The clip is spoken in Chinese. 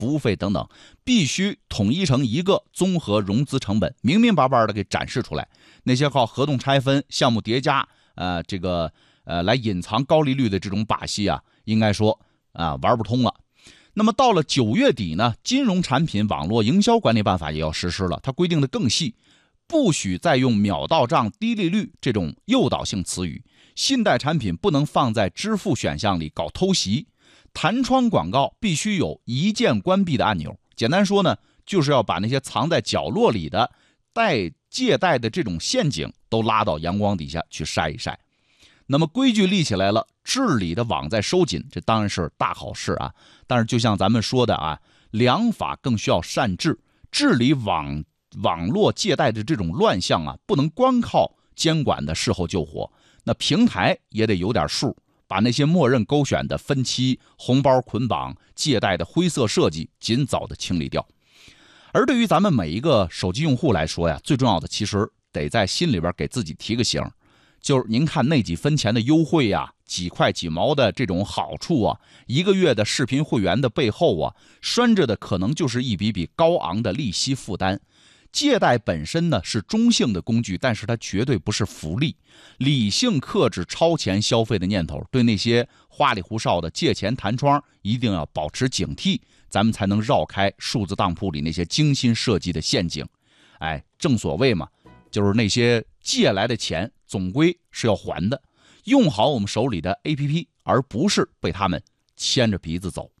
服务费等等，必须统一成一个综合融资成本，明明白白的给展示出来。那些靠合同拆分、项目叠加，来隐藏高利率的这种把戏啊，应该说玩不通了。那么到了9月底呢，金融产品网络营销管理办法也要实施了，它规定的更细，不许再用秒到账、低利率这种诱导性词语，信贷产品不能放在支付选项里搞偷袭，弹窗广告必须有一键关闭的按钮。简单说呢，就是要把那些藏在角落里的借贷的这种陷阱都拉到阳光底下去晒一晒。那么规矩立起来了，治理的网在收紧，这当然是大好事啊。但是就像咱们说的啊，良法更需要善治，治理网络借贷的这种乱象啊，不能光靠监管的事后救火，那平台也得有点数，把那些默认勾选的分期、红包捆绑、借贷的灰色设计尽早的清理掉。而对于咱们每一个手机用户来说呀，最重要的其实得在心里边给自己提个醒，就是您看那几分钱的优惠呀，几块几毛的这种好处啊，一个月的视频会员的背后啊，拴着的可能就是一笔笔高昂的利息负担。借贷本身呢是中性的工具，但是它绝对不是福利。理性克制超前消费的念头，对那些花里胡哨的借钱弹窗一定要保持警惕，咱们才能绕开数字当铺里那些精心设计的陷阱。正所谓嘛，就是那些借来的钱总归是要还的，用好我们手里的 APP， 而不是被他们牵着鼻子走。